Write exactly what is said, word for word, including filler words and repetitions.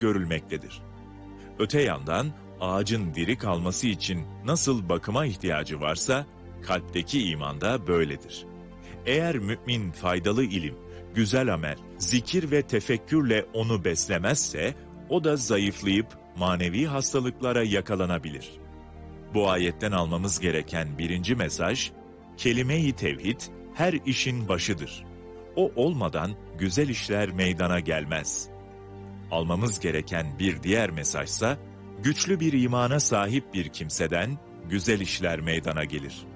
görülmektedir. Öte yandan ağacın diri kalması için nasıl bakıma ihtiyacı varsa, kalpteki iman da böyledir. Eğer mümin faydalı ilim, güzel amel, zikir ve tefekkürle onu beslemezse, o da zayıflayıp manevi hastalıklara yakalanabilir. Bu ayetten almamız gereken birinci mesaj, kelime-i tevhid her işin başıdır. O olmadan güzel işler meydana gelmez. Almamız gereken bir diğer mesajsa, güçlü bir imana sahip bir kimseden güzel işler meydana gelir.